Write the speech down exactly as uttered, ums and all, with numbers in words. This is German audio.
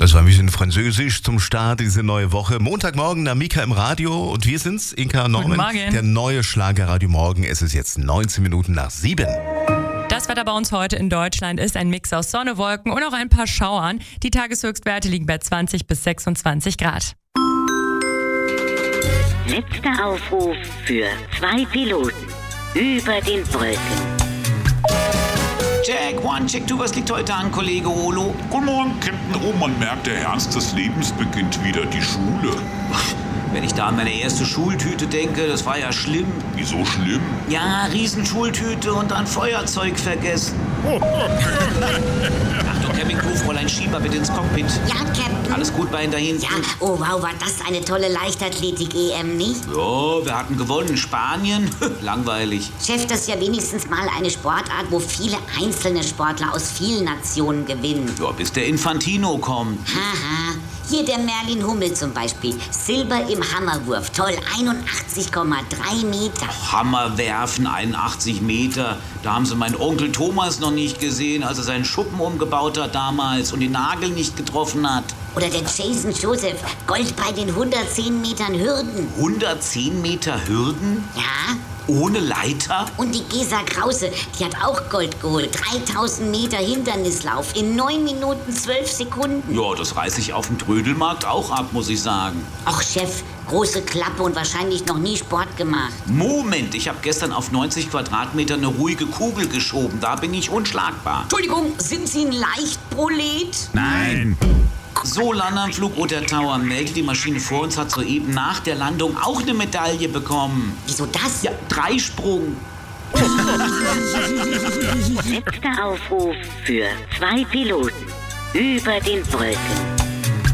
Das war ein bisschen Französisch zum Start, diese neue Woche. Montagmorgen, Mika im Radio und wir sind's, Inka, Norman. Guten Morgen. Der neue Schlagerradio Morgen. Es ist jetzt neunzehn Minuten nach sieben. Das Wetter bei uns heute in Deutschland ist ein Mix aus Sonne, Wolken und auch ein paar Schauern. Die Tageshöchstwerte liegen bei zwanzig bis sechsundzwanzig Grad. Letzter Aufruf für zwei Piloten über den Wolken. Check, one, check, two, was liegt heute an, Kollege Olo? Guten Morgen, Captain. Oh, man merkt, der Ernst des Lebens beginnt wieder, die Schule. Wenn ich da an meine erste Schultüte denke, das war ja schlimm. Wieso schlimm? Ja, Riesenschultüte und dann Feuerzeug vergessen. Achtung, Cabin Crew, Fräulein Schieber, bitte ins Cockpit. Ja, Captain. Alles gut bei Ihnen da hinten? Ja, oh wow, war das eine tolle Leichtathletik-E M, nicht? Ja, wir hatten gewonnen. Spanien? Langweilig. Chef, das ist ja wenigstens mal eine Sportart, wo viele einzelne Sportler aus vielen Nationen gewinnen. Ja, bis der Infantino kommt. Haha. Hier der Merlin Hummel zum Beispiel. Silber im Hammerwurf. Toll, einundachtzig Komma drei Meter. Hammer werfen, einundachtzig Meter. Da haben Sie meinen Onkel Thomas noch nicht gesehen, als er seinen Schuppen umgebaut hat damals und den Nagel nicht getroffen hat. Oder der Jason Joseph. Gold bei den hundertzehn Metern Hürden. hundertzehn Meter Hürden? Ja. Ohne Leiter? Und die Gesa Krause, die hat auch Gold geholt. dreitausend Meter Hindernislauf in neun Minuten zwölf Sekunden. Ja, das reiß ich auf dem Trödelmarkt auch ab, muss ich sagen. Ach, Chef, große Klappe und wahrscheinlich noch nie Sport gemacht. Moment, ich habe gestern auf neunzig Quadratmeter eine ruhige Kugel geschoben. Da bin ich unschlagbar. Entschuldigung, sind Sie ein Leichtprolet? Nein. So, Landanflug Roter Tower. Melde, die Maschine vor uns hat soeben nach der Landung auch eine Medaille bekommen. Wieso das? Ja, Dreisprung. Letzter Aufruf für zwei Piloten über den Wolken.